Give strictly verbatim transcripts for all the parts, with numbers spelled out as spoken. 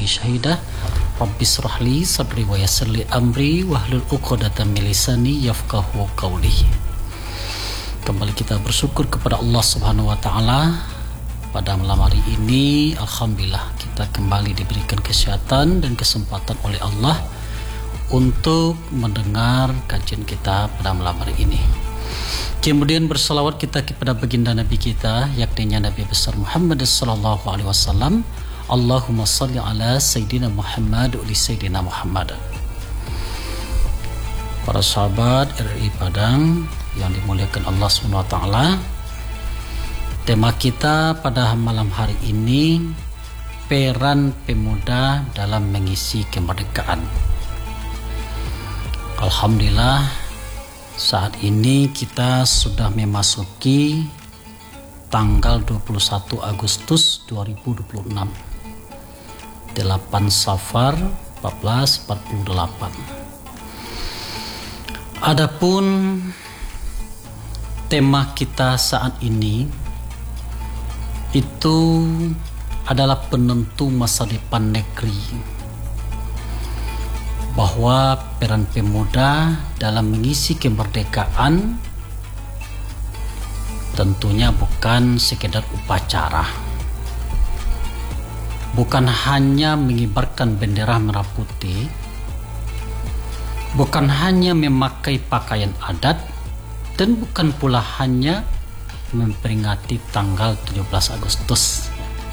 syahidah. Rabbis rahli sadri wa yassirli amri wahlul uqdatan min lisani yafqahu qawli. Kembali kita bersyukur kepada Allah Subhanahu wa taala pada malam hari ini. Alhamdulillah kita kembali diberikan kesehatan dan kesempatan oleh Allah untuk mendengar kajian kita pada malam hari ini. Kemudian bersalawat kita kepada baginda Nabi kita, yakni Nabi besar Muhammad sallallahu alaihi wasallam. Allahumma salli ala Sayyidina Muhammad wa li Sayyidina Muhammad. Para sahabat R R I Padang yang dimuliakan Allah Subhanahu wa taala, tema kita pada malam hari ini, peran pemuda dalam mengisi kemerdekaan. Alhamdulillah, saat ini kita sudah memasuki tanggal dua puluh satu Agustus dua ribu dua puluh enam, delapan Safar seribu empat ratus empat puluh delapan. Adapun tema kita saat ini itu adalah penentu masa depan negeri, bahwa peran pemuda dalam mengisi kemerdekaan tentunya bukan sekedar upacara, bukan hanya mengibarkan bendera merah putih, bukan hanya memakai pakaian adat, dan bukan pula hanya memperingati tanggal tujuh belas Agustus.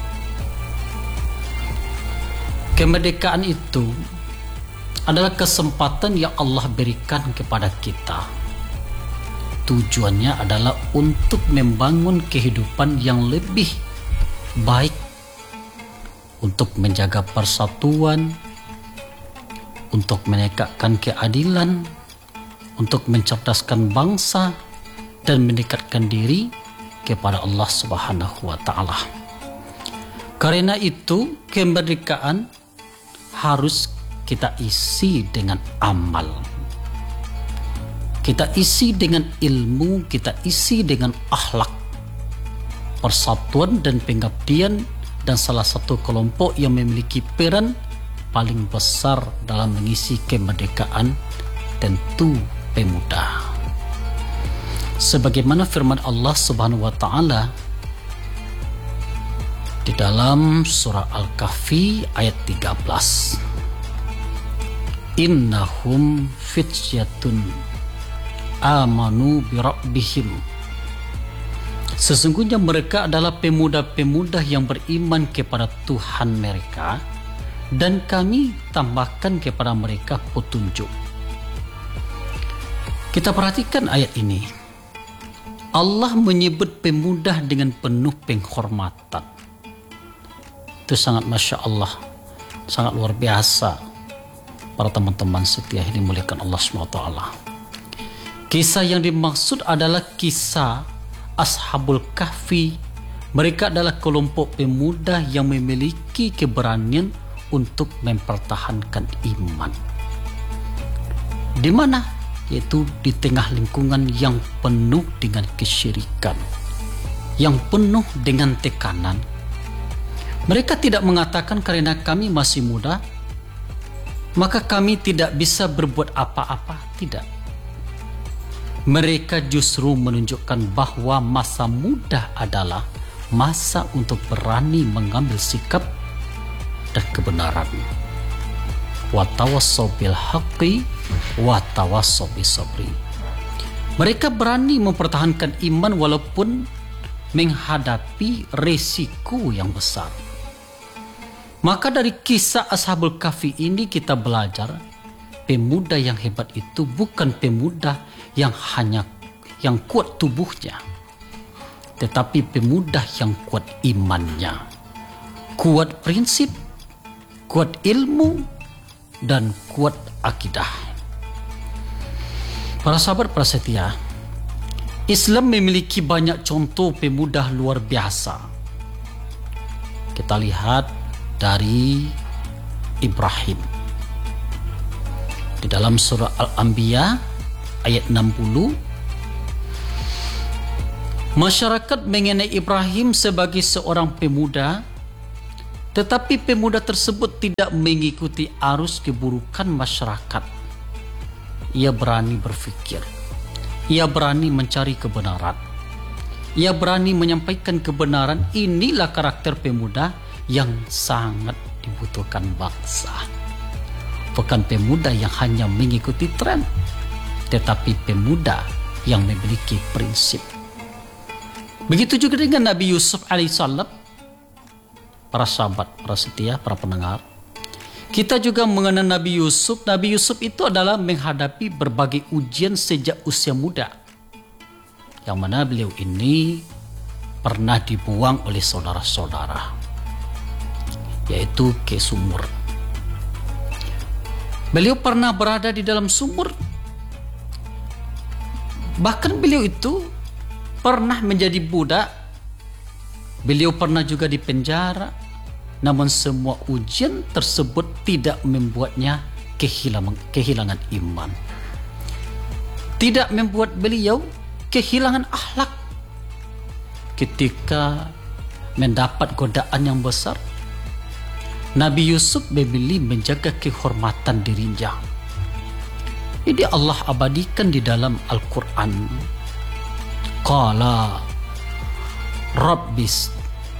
Kemerdekaan itu adalah kesempatan yang Allah berikan kepada kita. Tujuannya adalah untuk membangun kehidupan yang lebih baik, untuk menjaga persatuan, untuk menegakkan keadilan, untuk mencerdaskan bangsa, dan mendekatkan diri kepada Allah Subhanahu wa taala. Karena itu, kemerdekaan harus kita isi dengan amal. Kita isi dengan ilmu, kita isi dengan akhlak, persatuan dan pengabdian, dan salah satu kelompok yang memiliki peran paling besar dalam mengisi kemerdekaan tentu pemuda. Sebagaimana firman Allah Subhanahu wa taala di dalam surah Al-Kahfi ayat tiga belas. Innahum fityatun amanu bi rabbihim. Sesungguhnya mereka adalah pemuda-pemuda yang beriman kepada Tuhan mereka, dan kami tambahkan kepada mereka petunjuk. Kita perhatikan ayat ini. Allah menyebut pemuda dengan penuh penghormatan. Itu sangat Masya Allah, sangat luar biasa. Para teman-teman setia yang dimuliakan Allah subhanahu wa taala. Kisah yang dimaksud adalah kisah Ashabul Kahfi. Mereka adalah kelompok pemuda yang memiliki keberanian untuk mempertahankan iman. Di mana? Yaitu di tengah lingkungan yang penuh dengan kesyirikan, yang penuh dengan tekanan. Mereka tidak mengatakan karena kami masih muda, maka kami tidak bisa berbuat apa-apa. Tidak. Mereka justru menunjukkan bahwa masa muda adalah masa untuk berani mengambil sikap dan kebenaran. Wa tawassaw bil haqqi wa tawassaw bis sabri. Mereka berani mempertahankan iman walaupun menghadapi resiko yang besar. Maka dari kisah Ashabul Kahfi ini kita belajar, pemuda yang hebat itu bukan pemuda yang hanya yang kuat tubuhnya, tetapi pemuda yang kuat imannya, kuat prinsip, kuat ilmu, dan kuat akidah. Para sahabat prasetia, Islam memiliki banyak contoh pemuda luar biasa. Kita lihat dari Ibrahim di dalam surah Al-Anbiya ayat enam puluh. Masyarakat mengenai Ibrahim sebagai seorang pemuda Tetapi pemuda tersebut tidak mengikuti arus keburukan masyarakat. Ia berani berpikir. Ia berani mencari kebenaran. Ia berani menyampaikan kebenaran. Inilah karakter pemuda yang sangat dibutuhkan bangsa. Bukan pemuda yang hanya mengikuti tren, tetapi pemuda yang memiliki prinsip. Begitu juga dengan Nabi Yusuf alaihissalam. Para sahabat, para setia, para pendengar, kita juga mengenal Nabi Yusuf. Nabi Yusuf itu adalah menghadapi berbagai ujian sejak usia muda, yang mana beliau ini pernah dibuang oleh saudara-saudara, yaitu ke sumur. Beliau pernah berada di dalam sumur. Bahkan beliau itu pernah menjadi budak. Beliau pernah juga di penjara. Namun semua ujian tersebut tidak membuatnya kehilangan, kehilangan iman. Tidak membuat beliau kehilangan akhlak. Ketika mendapat godaan yang besar, Nabi Yusuf memilih menjaga kehormatan dirinya. Ini Allah abadikan di dalam Al-Quran. Qala Rabbis.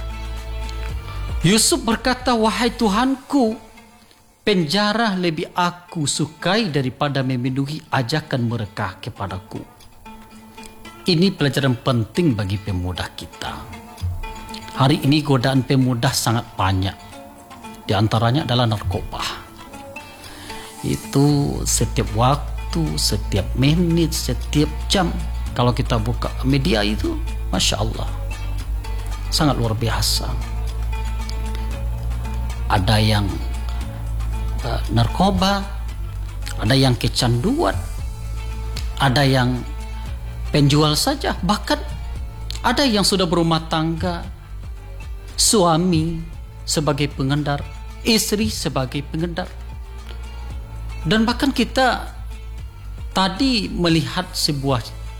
Yusuf berkata, wahai Tuhanku, penjara lebih aku sukai daripada memenuhi ajakan mereka kepadaku. Ini pelajaran penting bagi pemuda kita. Hari ini godaan pemuda sangat banyak. Di antaranya adalah narkoba. Itu setiap waktu, setiap menit, setiap jam. Kalau kita buka media itu, Masya Allah, sangat luar biasa. Ada yang uh, narkoba, ada yang kecanduan, ada yang penjual saja, bahkan ada yang sudah berumah tangga, suami sebagai pengendar, istri sebagai pengendar. Dan bahkan kita tadi melihat sebuah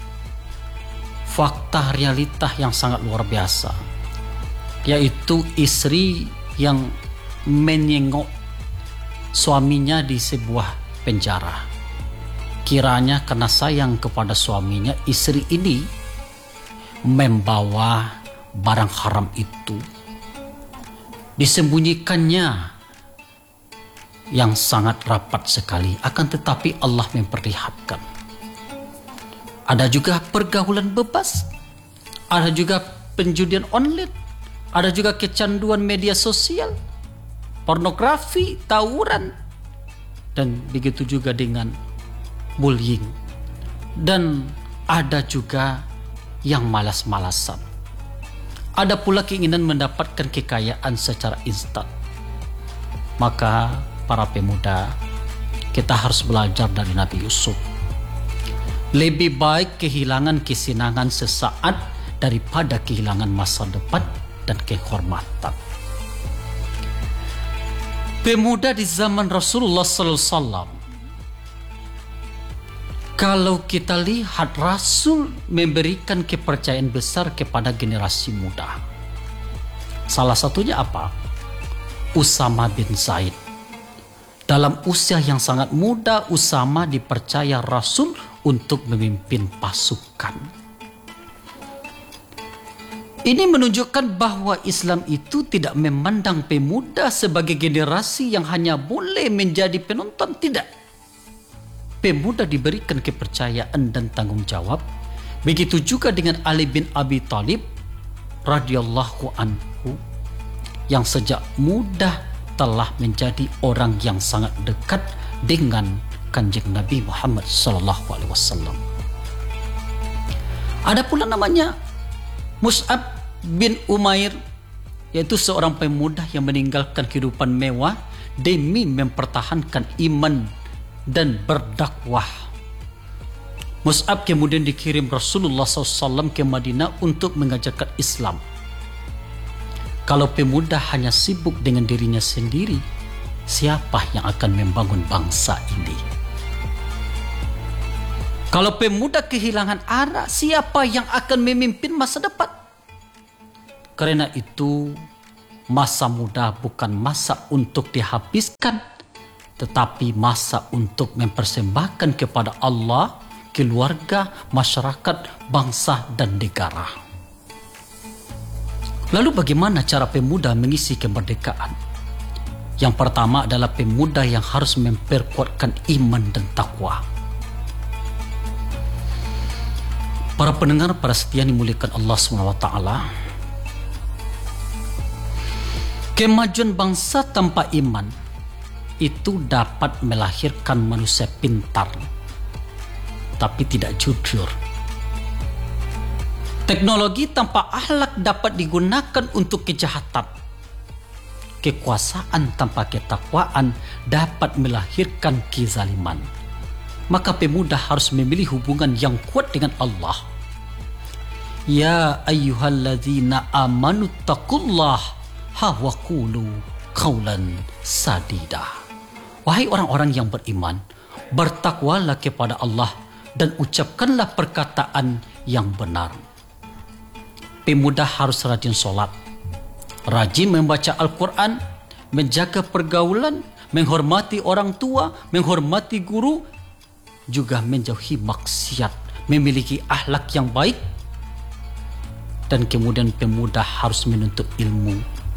fakta realita yang sangat luar biasa, yaitu istri yang menyengok suaminya di sebuah penjara. Kiranya karena sayang kepada suaminya, istri ini membawa barang haram itu, disembunyikannya yang sangat rapat sekali, akan tetapi Allah memperlihatkan. Ada juga pergaulan bebas, ada juga penjudian online, ada juga kecanduan media sosial, pornografi, tawuran, dan begitu juga dengan bullying. Dan ada juga yang malas-malasan. Ada pula keinginan mendapatkan kekayaan secara instan. Maka para pemuda, kita harus belajar dari Nabi Yusuf. Lebih baik kehilangan kesenangan sesaat daripada kehilangan masa depan dan kehormatan. Pemuda di zaman Rasulullah sallallahu alaihi wasallam, kalau kita lihat, Rasul memberikan kepercayaan besar kepada generasi muda. Salah satunya apa? Usama bin Zaid. Dalam usia yang sangat muda, Usama dipercaya Rasul untuk memimpin pasukan. Ini menunjukkan bahwa Islam itu tidak memandang pemuda sebagai generasi yang hanya boleh menjadi penonton. Tidak. Pemuda diberikan kepercayaan dan tanggung jawab. Begitu juga dengan Ali bin Abi Thalib radhiyallahu anhu, yang sejak muda telah menjadi orang yang sangat dekat dengan Kanjeng Nabi Muhammad sallallahu alaihi wasallam. Ada pula namanya Mus'ab bin Umair, yaitu seorang pemuda yang meninggalkan kehidupan mewah demi mempertahankan iman dan berdakwah. Mus'ab kemudian dikirim Rasulullah sallallahu alaihi wasallam ke Madinah untuk mengajarkan Islam. Kalau pemuda hanya sibuk dengan dirinya sendiri, siapa yang akan membangun bangsa ini? Kalau pemuda kehilangan arah, siapa yang akan memimpin masa depan? Karena itu, masa muda bukan masa untuk dihabiskan, tetapi masa untuk mempersembahkan kepada Allah, keluarga, masyarakat, bangsa, dan negara. Lalu bagaimana cara pemuda mengisi kemerdekaan? Yang pertama adalah pemuda yang harus memperkuatkan iman dan takwa. Para pendengar, para setia dimuliakan Allah subhanahu wa taala, kemajuan bangsa tanpa iman itu dapat melahirkan manusia pintar, tapi tidak jujur. Teknologi tanpa akhlak dapat digunakan untuk kejahatan. Kekuasaan tanpa ketakwaan dapat melahirkan kezaliman. Maka pemuda harus memilih hubungan yang kuat dengan Allah. Ya ayyuhalladzina amanu taqullah wa qulu qawlan sadida. Wahai orang-orang yang beriman, bertakwalah kepada Allah dan ucapkanlah perkataan yang benar. Pemuda harus rajin sholat, rajin membaca Al-Quran, menjaga pergaulan, menghormati orang tua, menghormati guru, juga menjauhi maksiat, memiliki akhlak yang baik, dan kemudian pemuda harus menuntut ilmu.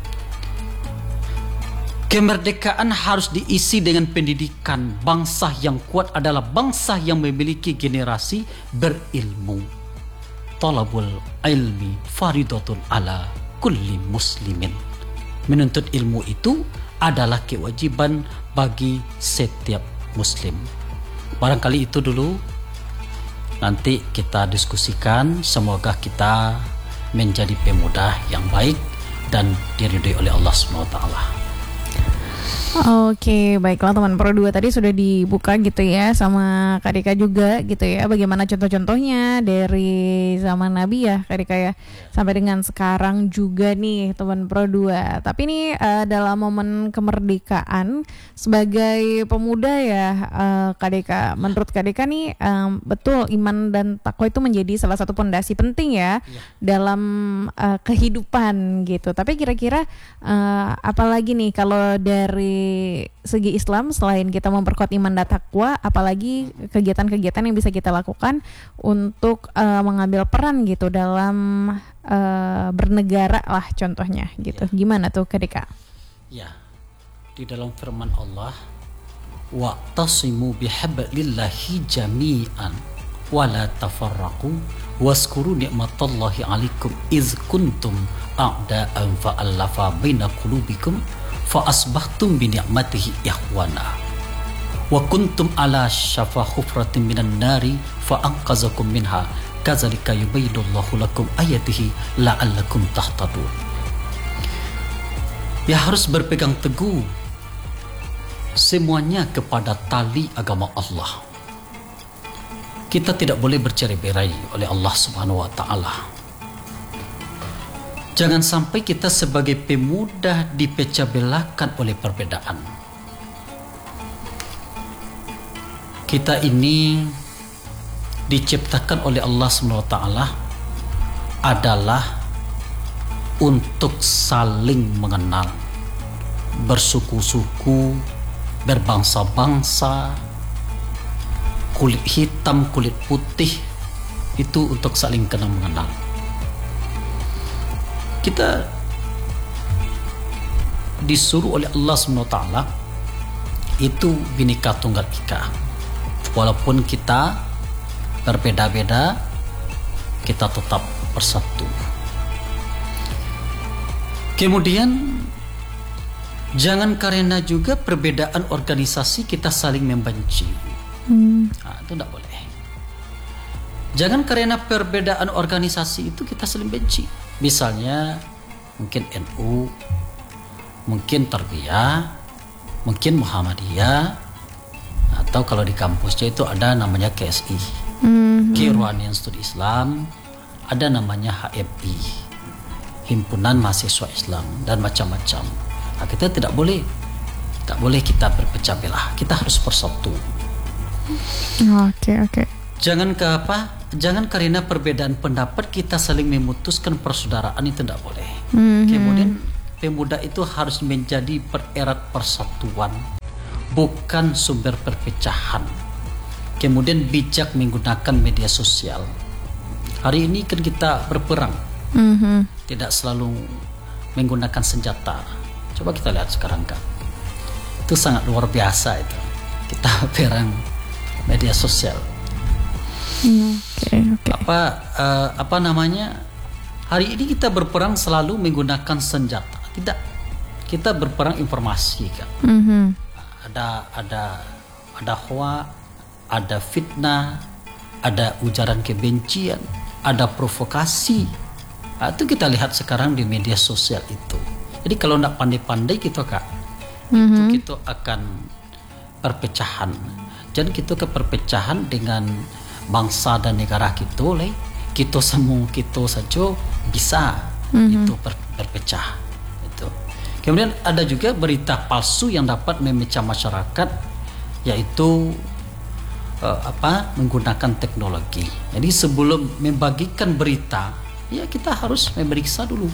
Kemerdekaan harus diisi dengan pendidikan. Bangsa yang kuat adalah bangsa yang memiliki generasi berilmu. Talabul ilmi faridatun ala kulli muslimin. Menuntut ilmu itu adalah kewajiban bagi setiap muslim. Barangkali itu dulu, nanti kita diskusikan. Semoga kita menjadi pemuda yang baik dan diridhoi oleh Allah subhanahu wa taala. Oke, baiklah teman Pro dua, tadi sudah dibuka gitu ya sama Kak Dika juga gitu ya, bagaimana contoh-contohnya dari zaman Nabi ya Kak Dika ya, sampai dengan sekarang juga nih teman Pro dua. Tapi ini uh, dalam momen kemerdekaan sebagai pemuda ya uh, Kak Dika, menurut Kak Dika nih um, betul iman dan takwa itu menjadi salah satu pondasi penting ya, ya. dalam uh, kehidupan gitu. Tapi kira-kira uh, apalagi nih kalau dari segi Islam, selain kita memperkuat iman dan takwa, apalagi kegiatan-kegiatan yang bisa kita lakukan untuk uh, mengambil peran gitu dalam uh, bernegara lah contohnya gitu. Ya. Gimana tuh Kak Dika? Ya, di dalam firman Allah, wa'tasimu bihablillahi jami'an wa la tafarraqu waskuru ni'matallahi 'alaikum iz kuntum a'da'an fa'alafa baina qulubikum fa asbahtum bi ni'matihi ikhwana wa kuntum ala syafa hufratin minan nari fa anqazakum minha kadzalika yubayyinullahu lakum ayatihi la'allakum tahtadun. Ya, harus berpegang teguh semuanya kepada tali agama Allah. Kita tidak boleh bercerai-berai oleh Allah Subhanahu wa taala. Jangan sampai kita sebagai pemuda dipecah belakan oleh perbedaan. Kita ini diciptakan oleh Allah subhanahu wa taala adalah untuk saling mengenal, bersuku-suku, berbangsa-bangsa, kulit hitam, kulit putih, itu untuk saling kenal mengenal. Kita disuruh oleh Allah subhanahu wa taala itu Bhinneka Tunggal Ika. Walaupun kita berbeda-beda, kita tetap bersatu. Kemudian jangan karena juga perbedaan organisasi kita saling membenci. Hmm. Nah, itu tidak boleh. Jangan karena perbedaan organisasi itu kita saling benci. Misalnya mungkin N U, mungkin Tarbiyah, mungkin Muhammadiyah, atau kalau di kampusnya itu ada namanya K S I, mm-hmm. Keirwanian Studi Islam, ada namanya H M I, Himpunan Mahasiswa Islam, dan macam-macam. Nah, kita tidak boleh, tidak boleh kita berpecah belah. Kita harus bersatu. Oke okay, oke. Okay. Jangan ke apa? Jangan karena perbedaan pendapat kita saling memutuskan persaudaraan, itu tidak boleh. Mm-hmm. Kemudian pemuda itu harus menjadi pererat persatuan, bukan sumber perpecahan. Kemudian bijak menggunakan media sosial. Hari ini kan kita berperang, mm-hmm. tidak selalu menggunakan senjata. Coba kita lihat sekarang kan, itu sangat luar biasa itu. Kita perang media sosial. Okay, okay. Apa uh, apa namanya? Hari ini kita berperang selalu menggunakan senjata. Tidak, kita berperang informasi kan. Mm-hmm. Ada ada ada hoax, ada fitnah, ada ujaran kebencian, ada provokasi. Nah, itu kita lihat sekarang di media sosial itu. Jadi kalau tidak pandai-pandai gitu kak, mm-hmm. itu kita akan perpecahan. Jadi kita ke perpecahan dengan bangsa dan negara kita, leh. Kita semua kita saja bisa mm-hmm. itu ber, berpecah. Itu. Kemudian ada juga berita palsu yang dapat memecah masyarakat, yaitu uh, apa menggunakan teknologi. Jadi sebelum membagikan berita, ya kita harus memeriksa dulu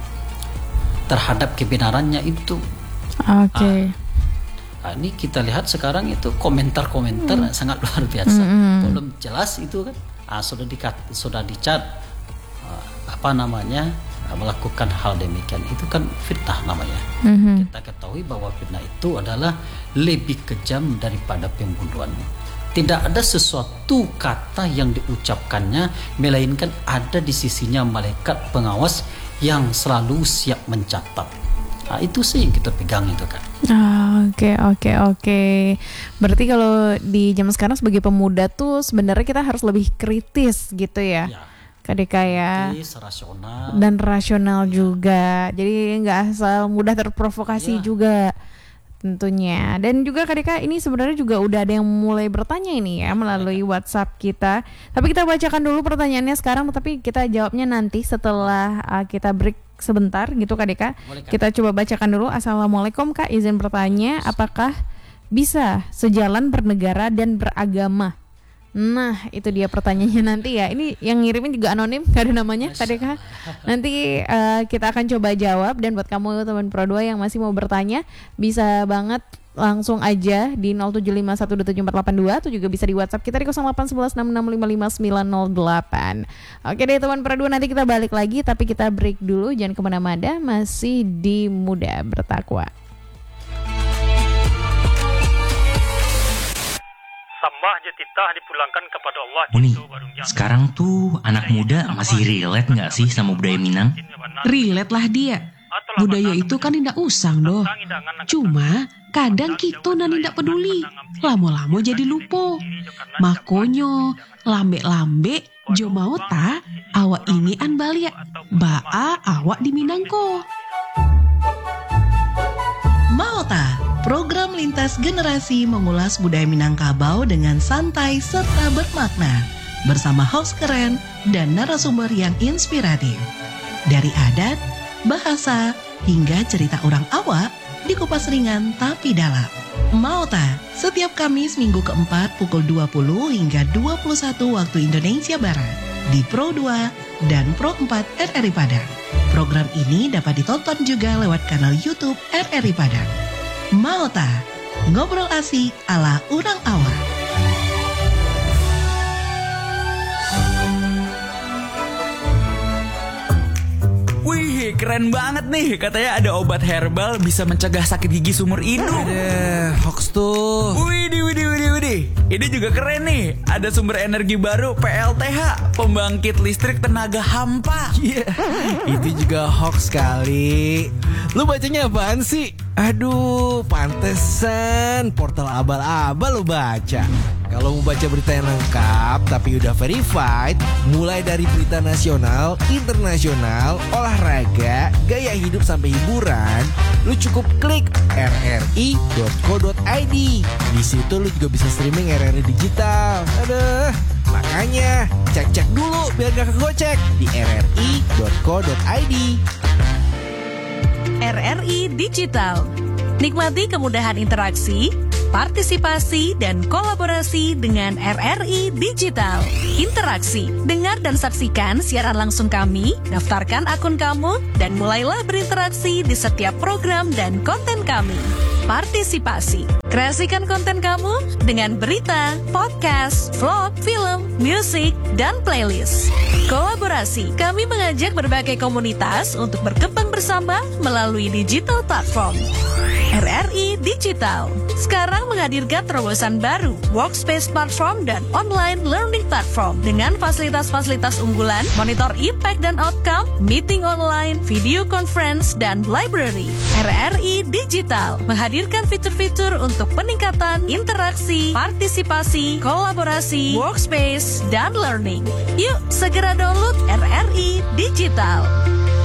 terhadap kebenarannya itu. Oke. Okay. Nah, ini kita lihat sekarang itu komentar-komentar mm. sangat luar biasa. Mm-hmm. Belum jelas itu kan. Ah, sudah dikat, sudah dicat uh, apa namanya uh, melakukan hal demikian, itu kan fitnah namanya. Mm-hmm. Kita ketahui bahwa fitnah itu adalah lebih kejam daripada pembunuhan. Tidak ada sesuatu kata yang diucapkannya, melainkan ada di sisinya malaikat pengawas yang selalu siap mencatat. Nah, itu sih yang kita pegang itu kan. Oke oke oke. Berarti kalau di zaman sekarang sebagai pemuda tuh sebenarnya kita harus lebih kritis gitu ya, ya. Kadek ya. Kritis, rasional. Dan rasional ya. juga. Jadi nggak asal mudah terprovokasi ya. Juga tentunya. Dan juga kadek ini sebenarnya juga udah ada yang mulai bertanya ini ya melalui ya. WhatsApp kita. Tapi kita bacakan dulu pertanyaannya sekarang, tapi kita jawabnya nanti setelah uh, kita break sebentar gitu Kak Deka. Kita coba bacakan dulu. Assalamualaikum Kak, izin bertanya, apakah bisa sejalan bernegara dan beragama? Nah itu dia pertanyaannya nanti ya. Ini yang ngirimin juga anonim, gak ada namanya Kak Deka. Nanti uh, kita akan coba jawab. Dan buat kamu teman Pro dua yang masih mau bertanya, bisa banget langsung aja di nol tujuh lima satu dua tujuh empat delapan dua, atau juga bisa di WhatsApp kita di nol delapan satu satu enam enam lima lima sembilan nol delapan. Oke deh teman Pro dua, nanti kita balik lagi, tapi kita break dulu, jangan kemana-mana, masih di Muda Bertakwa. Sambah jetitah dipulangkan kepada Allah. Uni, sekarang tuh anak muda masih relate nggak sih sama budaya Minang? Relate lah dia. Budaya itu kan tidak usang doh. Cuma kadang kita nan tidak peduli. Lamo-lamo jadi lupo. Makonyo lambe-lambe jo mau ta awak ini an balia. Baa awak di Minangko. Mau ta? Program lintas generasi mengulas budaya Minangkabau dengan santai serta bermakna. Bersama host keren dan narasumber yang inspiratif. Dari adat, bahasa, hingga cerita orang awak dikupas ringan tapi dalam. Mau ta? Setiap Kamis minggu keempat pukul dua puluh hingga dua puluh satu waktu Indonesia Barat di Pro dua dan Pro empat R R I Padang. Program ini dapat ditonton juga lewat kanal YouTube R R I Padang. Mau ta? Ngobrol asik ala urang awak. Wih, keren banget nih. Katanya ada obat herbal bisa mencegah sakit gigi seumur hidup. Ada hoax tuh. Widih, widih, widih, widih. Ini juga keren nih. Ada sumber energi baru P L T H, pembangkit listrik tenaga hampa. Iya, yeah. Itu juga hoax kali. Lu bacanya apaan sih? Aduh, pantesan portal abal-abal lu baca. Kalau mau baca berita yang lengkap tapi udah verified, mulai dari berita nasional, internasional, olahraga, gaya hidup sampai hiburan, lu cukup klik r r i dot co dot i d. Di situ lu juga bisa streaming R R I digital. Aduh, makanya cek-cek dulu biar gak kegocek di r r i dot co dot i d. R R I Digital. Nikmati kemudahan interaksi, partisipasi dan kolaborasi dengan R R I Digital. Interaksi, dengar dan saksikan siaran langsung kami, daftarkan akun kamu, dan mulailah berinteraksi di setiap program dan konten kami. Partisipasi, kreasikan konten kamu dengan berita, podcast, vlog, film, musik, dan playlist. Kolaborasi, kami mengajak berbagai komunitas untuk berkembang bersama melalui digital platform. R R I Digital sekarang menghadirkan terobosan baru, workspace platform dan online learning platform dengan fasilitas-fasilitas unggulan, monitor impact dan outcome, meeting online, video conference, dan library. R R I Digital menghadirkan fitur-fitur untuk peningkatan interaksi, partisipasi, kolaborasi, workspace, dan learning. Yuk segera download R R I Digital.